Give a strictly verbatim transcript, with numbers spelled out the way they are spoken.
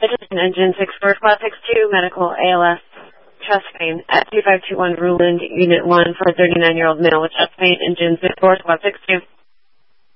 Attention engine six four squad six two, medical A L S, chest pain at two five two one Ruland, unit one for a thirty-nine-year-old male with chest pain, engine six four squad six two.